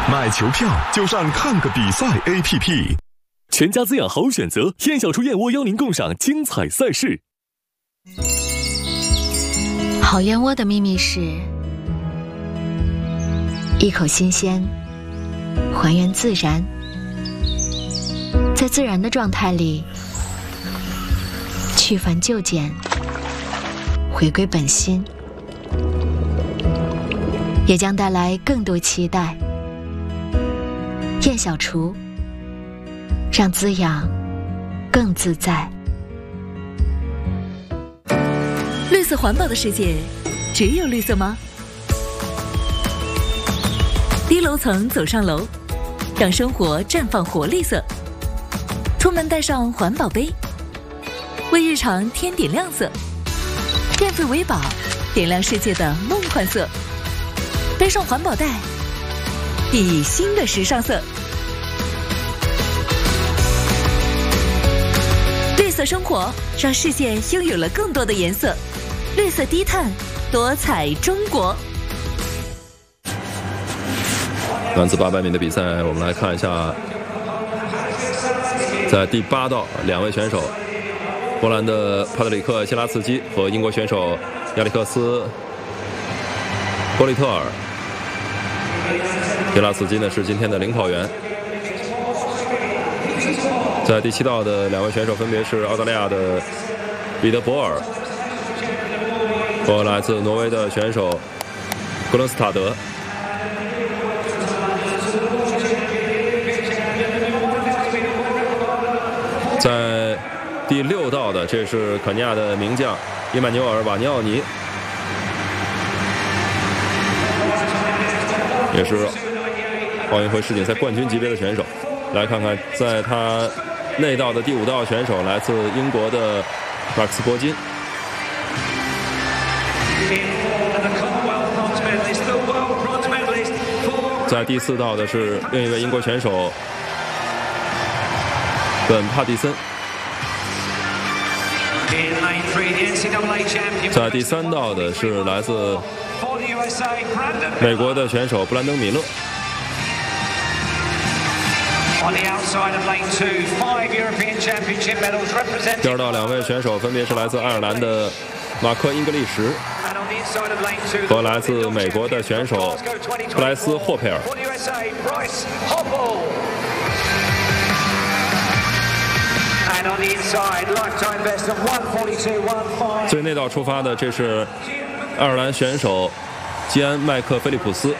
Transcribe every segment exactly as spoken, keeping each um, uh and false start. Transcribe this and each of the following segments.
买球票就上看个比赛 A P P。 全家滋养好选择，燕小厨燕窝邀您共赏精彩赛事。 好燕窝的秘密是一口新鲜，还原自然，在自然的状态里去繁就简，回归本心，也将带来更多期待。燕小厨，让滋养更自在。 绿色环保的世界，只有绿色吗？低楼层走上楼，让生活绽放活绿色。出门带上环保杯，为日常添点亮色。电费为宝，点亮世界的梦幻色。背上环保袋，熠熠新的时尚色。绿色生活，让世界拥有了更多的颜色。绿色低碳，多彩中国。 男子八百米的比赛，我们来看一下，在第八道，两位选手，波兰的帕特里克·希拉茨基和英国选手亚历克斯·波利特尔。希拉茨基呢是今天的领跑员。在第七道的两位选手分别是澳大利亚的彼得·博尔和来自挪威的选手格伦斯塔德。在第六道的，这是肯尼亚的名将伊曼纽尔·瓦尼奥尼，也是奥运会世锦赛冠军级别的选手。来看看，在他内道的第五道选手来自英国的马克思·伯金。在第四道的是另一位英国选手本·帕蒂森。在第三道的是来自美国的选手布兰登·米勒。第二道两位选手分别是来自爱尔兰的马克·英格利什和来自美国的选手布莱斯·霍佩尔。最内道出发的，这是爱尔兰选手基安·麦克菲利普斯。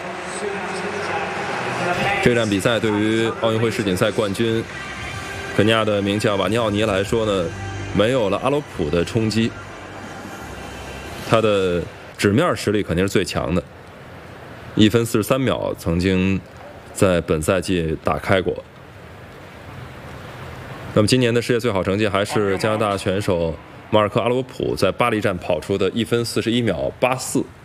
这场比赛对于奥运会世锦赛冠军肯尼亚的名将瓦尼奥尼来说呢，没有了阿罗普的冲击，他的纸面实力肯定是最强的。一分四十三秒曾经在本赛季打开过。那么今年的世界最好成绩还是加拿大选手马尔科·阿罗普在巴黎站跑出的一分四十一秒八四。